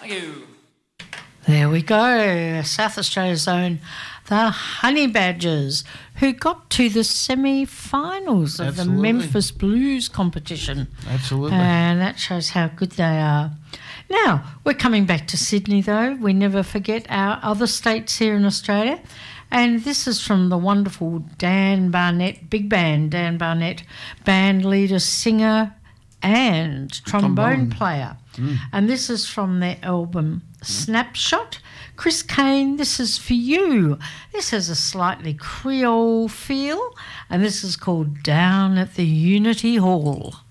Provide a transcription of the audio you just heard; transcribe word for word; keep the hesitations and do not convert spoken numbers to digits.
you. There we go, South Australia's own, the Honey Badgers, who got to the semi-finals of Absolutely. the Memphis Blues competition. Absolutely. And that shows how good they are. Now, we're coming back to Sydney, though. We never forget our other states here in Australia. And this is from the wonderful Dan Barnett Big Band. Dan Barnett, band leader, singer and trombone, Trombone. player. Mm. And this is from their album Snapshot. Chris Kane, this is for you. This has a slightly Creole feel, and this is called Down at the Unity Hall.